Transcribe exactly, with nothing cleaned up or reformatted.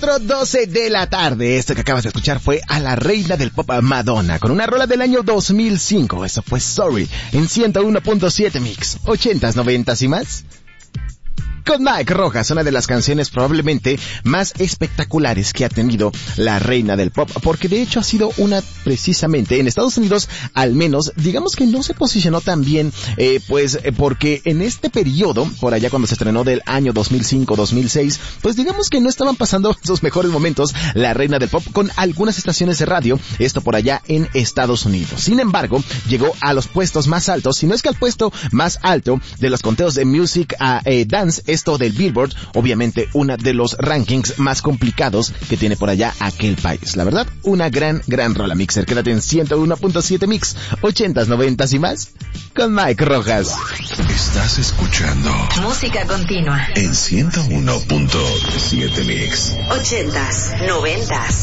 cuatro doce de la tarde. Esto que acabas de escuchar fue a la reina del pop Madonna con una rola del año dos mil cinco. Eso fue Sorry en ciento uno punto siete Mix. Ochentas, noventas y más. Con Mike Rojas, una de las canciones probablemente más espectaculares que ha tenido la reina del pop, porque de hecho ha sido una precisamente en Estados Unidos, al menos, digamos que no se posicionó tan bien, eh, pues eh, porque en este periodo, por allá cuando se estrenó del año dos mil cinco dos mil seis, pues digamos que no estaban pasando sus mejores momentos la reina del pop con algunas estaciones de radio, esto por allá en Estados Unidos. Sin embargo, llegó a los puestos más altos, si no es que al puesto más alto de los conteos de Music uh, eh, Dance, esto del Billboard, obviamente uno de los rankings más complicados que tiene por allá aquel país. La verdad, una gran, gran rola, Mixer. Quédate en ciento uno punto siete Mix, ochentas, noventas y más, con Mike Rojas. Estás escuchando música continua en ciento uno punto siete Mix. Ochentas, noventas.